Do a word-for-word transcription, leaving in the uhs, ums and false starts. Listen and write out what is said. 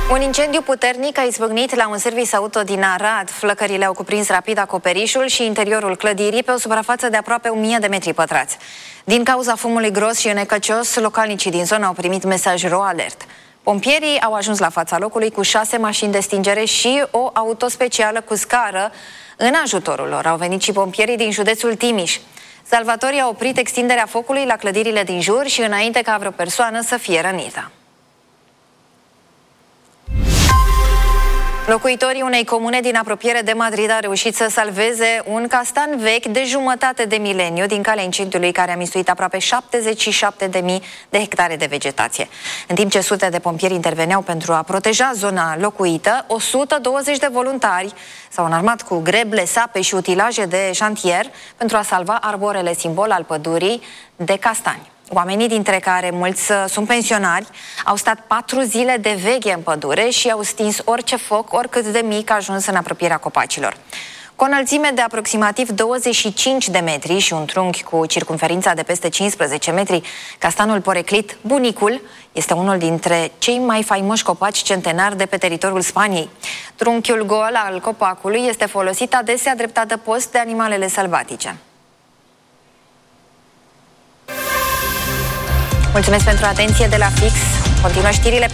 Un incendiu puternic a izbucnit la un serviciu auto din Arad. Flăcările au cuprins rapid acoperișul și interiorul clădirii pe o suprafață de aproape o mie de metri pătrați. Din cauza fumului gros și înecăcios, localnicii din zonă au primit mesaj ro alert. Pompierii au ajuns la fața locului cu șase mașini de stingere și o auto specială cu scară. În ajutorul lor au venit și pompierii din județul Timiș. Salvatorii au oprit extinderea focului la clădirile din jur și înainte ca vreo persoană să fie rănită. Locuitorii unei comune din apropiere de Madrid au reușit să salveze un castan vechi de jumătate de mileniu din calea incendiului care a mistuit aproape șaptezeci și șapte de mii de hectare de vegetație. În timp ce sute de pompieri interveneau pentru a proteja zona locuită, o sută douăzeci de voluntari s-au înarmat cu greble, sape și utilaje de șantier pentru a salva arborele simbol al pădurii de castani. Oamenii, dintre care mulți sunt pensionari, au stat patru zile de veghe în pădure și au stins orice foc, oricât de mic a ajuns în apropierea copacilor. Cu o înălțime de aproximativ douăzeci și cinci de metri și un trunchi cu circumferința de peste cincisprezece metri, castanul poreclit Bunicul este unul dintre cei mai faimoși copaci centenari de pe teritoriul Spaniei. Trunchiul gol al copacului este folosit adesea drept adăpost de animalele sălbatice. Mulțumesc pentru atenție de la Fix. Continuă știrile pe